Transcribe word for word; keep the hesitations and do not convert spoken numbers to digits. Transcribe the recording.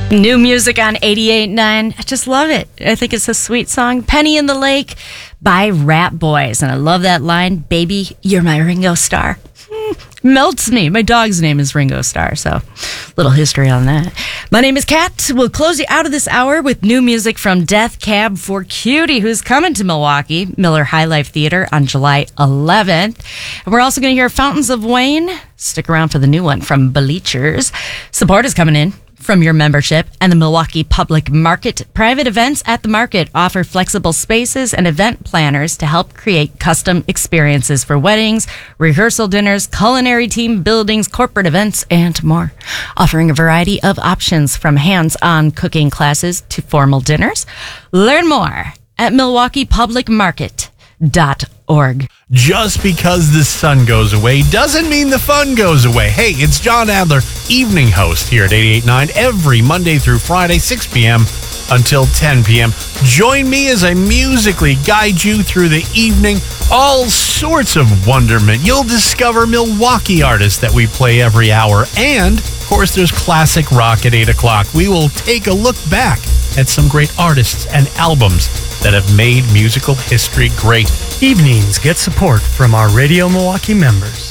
New music on eighty-eight point nine. I just love it. I think it's a sweet song. Penny in the Lake by Rat Boys. And I love that line, baby, you're my Ringo Starr. Melts me. My dog's name is Ringo Starr, so little history on that. My name is Kat. We'll close you out of this hour with new music from Death Cab for Cutie, who's coming to Milwaukee, Miller High Life Theater on July eleventh. And we're also going to hear Fountains of Wayne. Stick around for the new one from Bleachers. Support is coming in from your membership and the Milwaukee Public Market. Private events at the market offer flexible spaces and event planners to help create custom experiences for weddings, rehearsal dinners, culinary team buildings, corporate events, and more. Offering a variety of options from hands-on cooking classes to formal dinners. Learn more at milwaukee public market dot org. Just because the sun goes away doesn't mean the fun goes away. Hey, it's John Adler, evening host here at eighty-eight point nine every Monday through Friday, six p.m. until ten p.m. Join me as I musically guide you through the evening. All sorts of wonderment. You'll discover Milwaukee artists that we play every hour. And, of course, there's classic rock at eight o'clock. We will take a look back at some great artists and albums that have made musical history great. Evenings get support from our Radio Milwaukee members.